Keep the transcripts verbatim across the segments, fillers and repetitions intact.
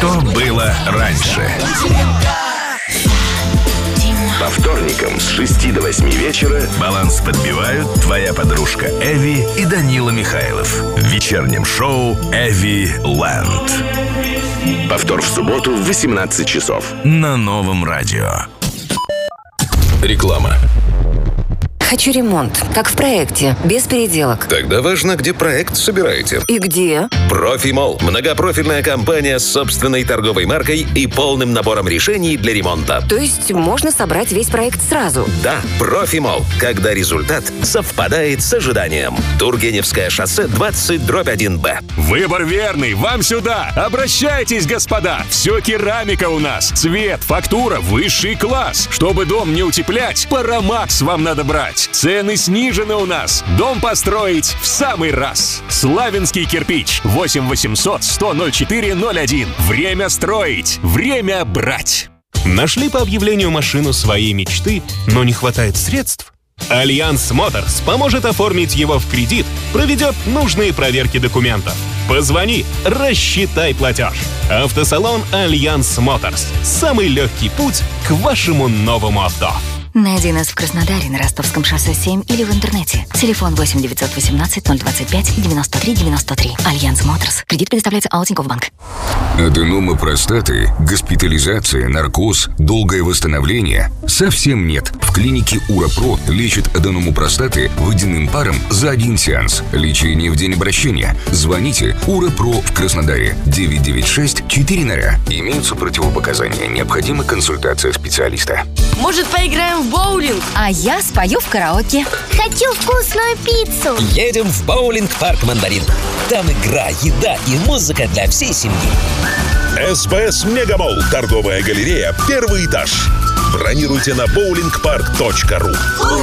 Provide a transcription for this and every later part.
Что было раньше? По вторникам с шести до восьми вечера баланс подбивают твоя подружка Эви и Данила Михайлов в вечернем шоу «Эви Лэнд». Повтор в субботу в восемнадцать часов на Новом радио. Реклама. Хочу ремонт, как в проекте, без переделок. Тогда важно, где проект собираете. И где? Профимолл. Многопрофильная компания с собственной торговой маркой и полным набором решений для ремонта. То есть можно собрать весь проект сразу? Да, Профимолл. Когда результат совпадает с ожиданием. Тургеневское шоссе двадцать дробь один Б. Выбор верный. Вам сюда. Обращайтесь, господа. Все керамика у нас. Цвет, фактура, высший класс. Чтобы дом не утеплять, Парамакс вам надо брать. Цены снижены у нас. Дом построить в самый раз. Славянский кирпич. восемь восемьсот сто ноль четыре ноль один. Время строить. Время брать. Нашли по объявлению машину своей мечты, но не хватает средств? Альянс Моторс поможет оформить его в кредит, проведет нужные проверки документов. Позвони, рассчитай платеж. Автосалон Альянс Моторс. Самый легкий путь к вашему новому авто. Найди нас в Краснодаре на Ростовском шоссе семь или в интернете. Телефон восемь девятьсот восемнадцать ноль двадцать пять девяносто три девяносто три. Альянс Моторс. Кредит предоставляется АО Тинькофф Банк. Аденома простаты, госпитализация, наркоз, долгое восстановление? Совсем нет. В клинике УРАПРО лечат аденому простаты водяным паром за один сеанс. Лечение в день обращения. Звоните УРАПРО в Краснодаре девять девять шесть четыре ноль. Имеются противопоказания. Необходима консультация специалиста. Может, поиграем в боулинг? А я спою в караоке. Хочу вкусную пиццу. Едем в боулинг-парк «Мандарин». Там игра, еда и музыка для всей семьи. СПС Мегамолл. Торговая галерея. Первый этаж. Бронируйте на боулинг парк точка ру.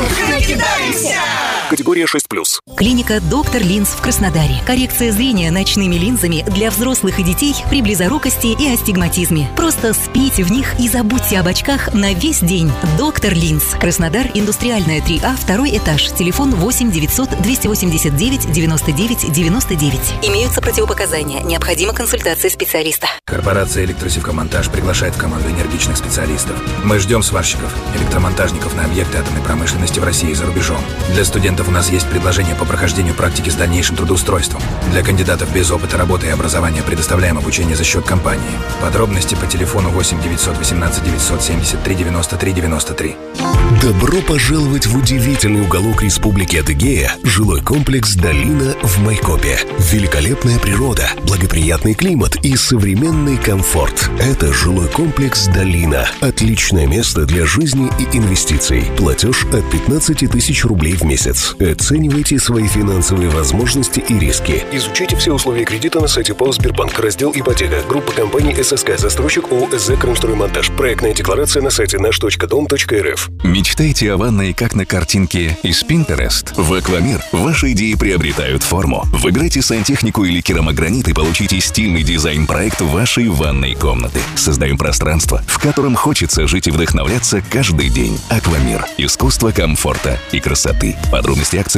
Категория шесть плюс. Клиника «Доктор Линз» в Краснодаре. Коррекция зрения ночными линзами для взрослых и детей при близорукости и астигматизме. Просто спите в них и забудьте об очках на весь день. «Доктор Линз». Краснодар, Индустриальная, три А, второй этаж. Телефон восемь девятьсот двести восемьдесят девять девяносто девять девяносто девять. Имеются противопоказания. Необходима консультация специалиста. Корпорация «Электросевкомонтаж» приглашает в команду энергичных специалистов. Мы ждем сварщиков, электромонтажников на объекты атомной промышленности в России и за рубежом. Для студентов у нас есть предложение по прохождению практики с дальнейшим трудоустройством. Для кандидатов без опыта работы и образования предоставляем обучение за счет компании. Подробности по телефону восемь девятьсот восемнадцать девятьсот семьдесят три девяносто три девяносто три. Добро пожаловать в удивительный уголок Республики Адыгея, жилой комплекс «Долина» в Майкопе. Великолепная природа, благоприятный климат и современный комфорт. Это жилой комплекс «Долина». Отличное место для жизни и инвестиций. Платеж от пятнадцати тысяч рублей в месяц. Оценивайте свои финансовые возможности и риски. Изучите все условия кредита на сайте ПАО «Сбербанк», раздел «Ипотека». Группа компаний ССК, застройщик ООО «СЗ Крымстроймонтаж». Проектная декларация на сайте наш точка дом точка эр эф. Мечтаете о ванной, как на картинке из Pinterest? В Аквамир ваши идеи приобретают форму. Выбирайте сантехнику или керамогранит и получите стильный дизайн-проект вашей ванной комнаты. Создаем пространство, в котором хочется жить и вдохновляться каждый день. Аквамир. Искусство комфорта и красоты. Подробности акции